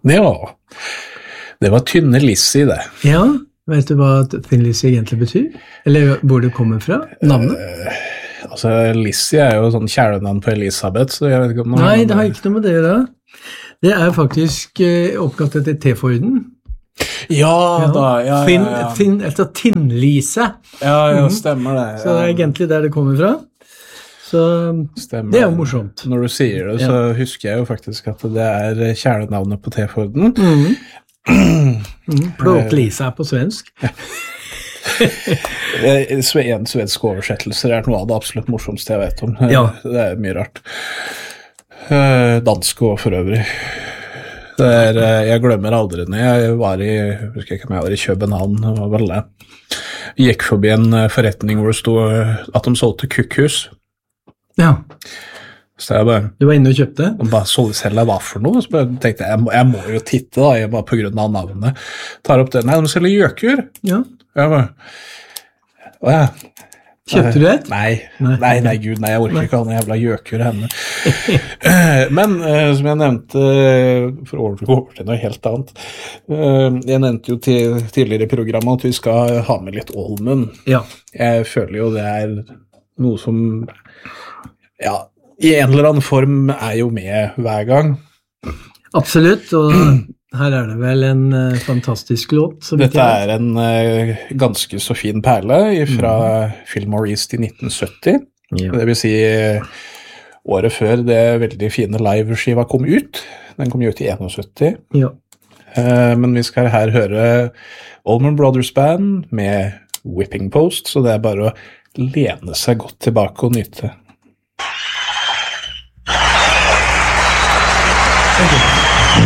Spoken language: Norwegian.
Ja, det var tynne Lizzie det. Ja, vet du hva Thin Lizzie egentlig betyr? Eller hvor det kommer fra? Navnet? Altså, Lizzie jo sånn kjælenavn på Elisabeth, så jeg vet ikke om Nei, det har ikke noe med det da. Det faktisk oppkalt etter T-Forden. Ja. Etter Tinn-Lise. Ja, stemmer det. Så det egentlig der det kommer fra. Så stemmer. Det jo morsomt. Når du sier det, så husker jeg jo faktisk at det kjælenavnet på T-Forden. Plåt-Lisa på svensk. En svensk oversettelse noe av det absolutt morsomste jeg vet om. Ja. Det mye rart. Dansk og for øvrig. Jeg glemmer aldri når jeg var husker ikke om jeg var i København, var vel det. Gikk forbi en forretning hvor det stod at de solgte kukkhus. Ja. Så jeg bare... Du var inne og kjøpte? Og bare så selv hva for noe, så tenkte jeg må jo titte da, bare på grunn av navnet. Tar opp det, nei, de selger gjøkur. Ja. Jeg bare... Kjøpte du et? Nei, Gud, jeg orker ikke ha noen jævla gjøkur henne. Men, som jeg nevnte, for å gå over til noe helt annet, jeg nevnte jo tidligere i programmet at vi skal ha med litt Allman. Ja. Jeg føler jo det noe som, ja, i en eller annen form jo med hver gang. Absolutt, og her det vel en fantastisk låt. Dette en ganske så fin perle fra Fillmore East i 1970. Ja. Det vil si året før det veldig fine live-skiva kom ut. Den kom jo ut i 71. Ja. Men vi skal her høre Allman Brothers Band med Whipping Post, så det bare å lene seg godt tilbake og nyte. Thank you.